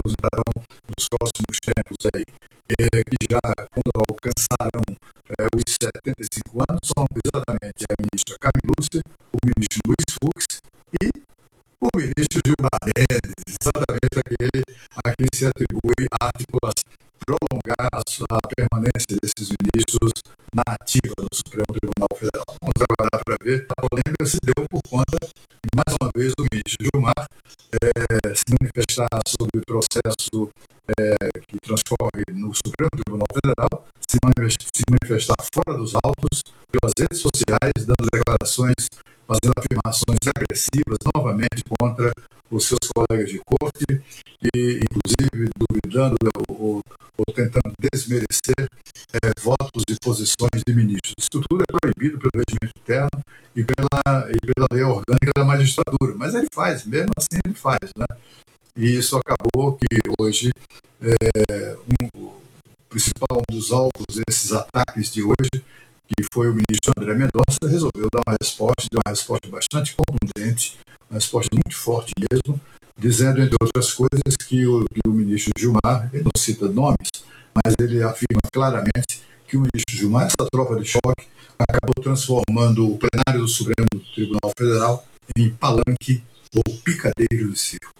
aposentarão nos próximos tempos aí, que já, quando alcançarão os 75 anos, são exatamente a ministra Carmen Lúcia, o ministro Luiz Fux e o ministro Gilmar Mendes, exatamente aquele a quem se atribui a articulação, prolongar a sua permanência desses ministros na ativa do Supremo Tribunal Federal. Vamos aguardar para ver. A polêmica se deu por conta de, mais uma vez, o ministro Gilmar se manifestar sobre o processo que transcorre no Supremo Tribunal Federal, se manifestar fora dos autos, pelas redes sociais, dando declarações, fazendo afirmações agressivas novamente contra os seus colegas de corte e, inclusive, duvidando ou tentando desmerecer votos e posições de ministros. Isso tudo é proibido pelo regimento interno e pela lei orgânica da magistratura, mas ele faz, mesmo assim ele faz, né? E isso acabou que hoje um dos alvos desses ataques de hoje, que foi o ministro André Mendonça, resolveu dar uma resposta, deu uma resposta bastante contundente, uma resposta muito forte mesmo, dizendo, entre outras coisas, que o ministro Gilmar, ele não cita nomes, mas ele afirma claramente que o ministro Gilmar, essa tropa de choque, acabou transformando o plenário do Supremo Tribunal Federal em palanque ou picadeiro de circo.